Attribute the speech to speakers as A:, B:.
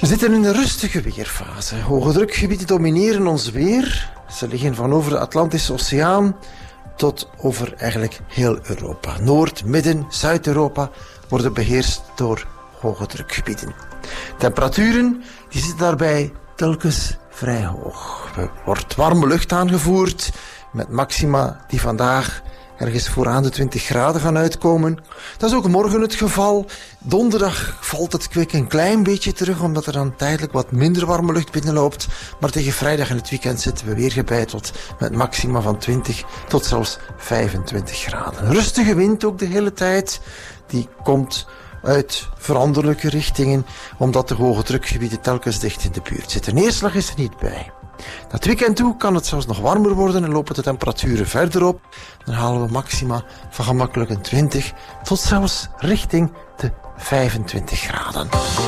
A: We zitten in een rustige weerfase. Hoge drukgebieden domineren ons weer. Ze liggen van over de Atlantische Oceaan tot over eigenlijk heel Europa. Noord-, Midden-, Zuid-Europa worden beheerst door hoge drukgebieden. Temperaturen die zitten daarbij telkens vrij hoog. Er wordt warme lucht aangevoerd met maxima die vandaag ergens vooraan de 20 graden gaan uitkomen. Dat is ook morgen het geval. Donderdag valt het kwik een klein beetje terug, omdat er dan tijdelijk wat minder warme lucht binnenloopt. Maar tegen vrijdag en het weekend zitten we weer gebeiteld met maxima van 20 tot zelfs 25 graden. Een rustige wind ook de hele tijd. Die komt uit veranderlijke richtingen, omdat de hoge drukgebieden telkens dicht in de buurt zitten. Neerslag is er niet bij. Na het weekend toe kan het zelfs nog warmer worden en lopen de temperaturen verder op. Dan halen we maxima van gemakkelijk een 20 tot zelfs richting de 25 graden.